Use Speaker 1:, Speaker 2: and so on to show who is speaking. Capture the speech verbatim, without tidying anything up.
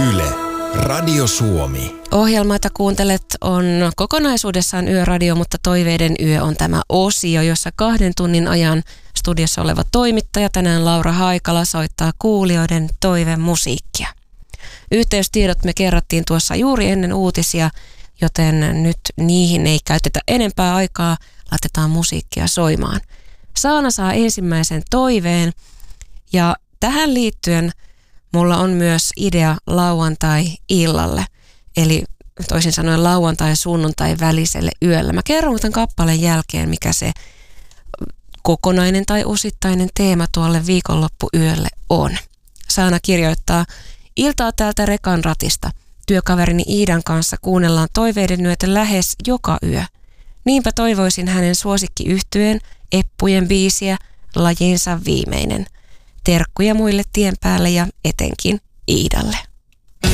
Speaker 1: Yle, Radio Suomi.
Speaker 2: Ohjelma, jota kuuntelet, on kokonaisuudessaan Yöradio, mutta Toiveiden yö on tämä osio, jossa kahden tunnin ajan studiossa oleva toimittaja, tänään Laura Haikala, soittaa kuulijoiden toivemusiikkia. Yhteystiedot me kerrattiin tuossa juuri ennen uutisia, joten nyt niihin ei käytetä enempää aikaa, laitetaan musiikkia soimaan. Saana saa ensimmäisen toiveen ja tähän liittyen mulla on myös idea lauantai-illalle, eli toisin sanoen lauantai- ja sunnuntai väliselle yöllä. Mä kerron tämän kappaleen jälkeen, mikä se kokonainen tai osittainen teema tuolle viikonloppuyölle on. Saana kirjoittaa: iltaa täältä rekan ratista. Työkaverini Iidan kanssa kuunnellaan Toiveiden yötä lähes joka yö. Niinpä toivoisin hänen suosikkiyhtyeen Eppujen biisiä Lajinsa viimeinen. Terkkuja muille tien päälle ja etenkin Iidalle.